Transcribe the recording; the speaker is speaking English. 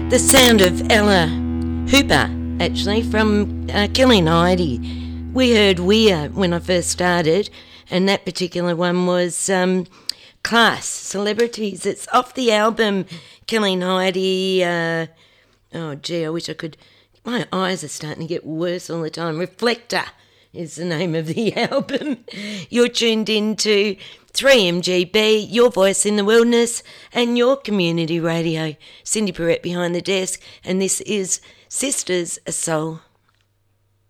The sound of Ella Hooper, actually, from Killing Heidi. We heard Weir when I first started, and that particular one was Class, Celebrities. It's off the album Killing Heidi. Oh, gee, I wish I could... My eyes are starting to get worse all the time. Reflector is the name of the album. You're tuned into 3MGB, your voice in the wilderness, and your community radio. Cindy Perrette behind the desk, and this is Sisters of Soul.